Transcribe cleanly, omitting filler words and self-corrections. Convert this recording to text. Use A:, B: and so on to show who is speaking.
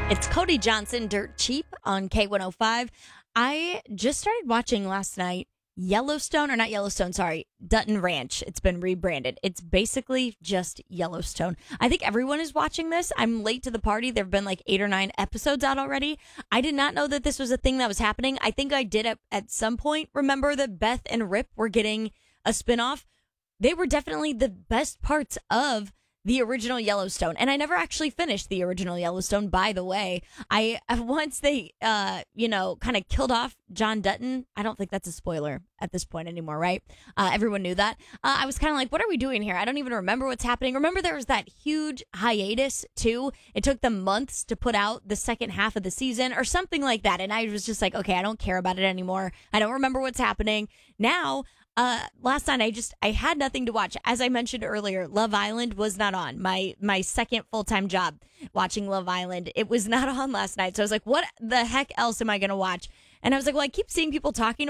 A: It's Cody Johnson, Dirt Cheap on K105. I just started watching last night Yellowstone, or not Yellowstone, sorry, Dutton Ranch. It's been rebranded. It's basically just Yellowstone. I think everyone is watching this. I'm late to the party. There have been like 8 or 9 episodes out already. I did not know that this was a thing that was happening. I think I did at some point remember that Beth and Rip were getting a spinoff. They were definitely the best parts of the original Yellowstone. And I never actually finished the original Yellowstone, by the way. Once they, kind of killed off John Dutton. I don't think that's a spoiler at this point anymore, right? Everyone knew that. I was kind of like, what are we doing here? I don't even remember what's happening. Remember there was that huge hiatus, too? It took them months to put out the second half of the season or something like that. And I was just like, okay, I don't care about it anymore. I don't remember what's happening. Now, last night I had nothing to watch. As I mentioned earlier, Love Island was not on. My second full-time job watching Love Island. It was not on last night. So I was like, what the heck else am I going to watch? And I was like, well, I keep seeing people talking